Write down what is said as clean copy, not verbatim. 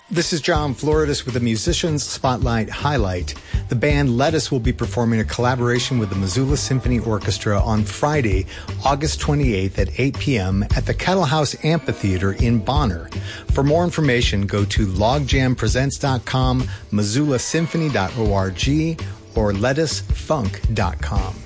This is John Floridis with the Musicians Spotlight Highlight. The band Lettuce will be performing a collaboration with the Missoula Symphony Orchestra on Friday, August 28th at 8 p.m. at the Kettle House Amphitheater in Bonner. For more information, go to logjampresents.com, MissoulaSymphony.org, or lettucefunk.com.